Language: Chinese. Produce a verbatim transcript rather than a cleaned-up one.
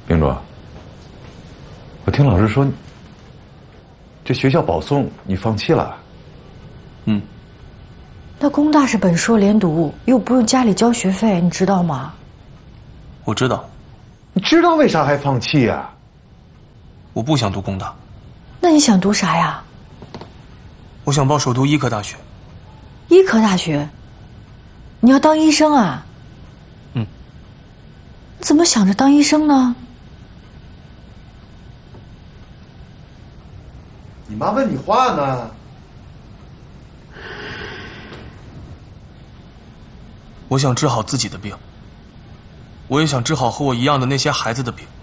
明珠，我听老师说，这学校保送你放弃了。 嗯。 那工大是本硕连读，又不用家里交学费，你知道吗？ 我知道。 你知道为啥还放弃呀？ 我不想读工大。 那你想读啥呀？ 我想报首都医科大学。 医科大学？你要当医生啊？ 嗯。 你怎么想着当医生呢？ 你妈问你话呢。 我想治好自己的病，我也想治好和我一样的那些孩子的病。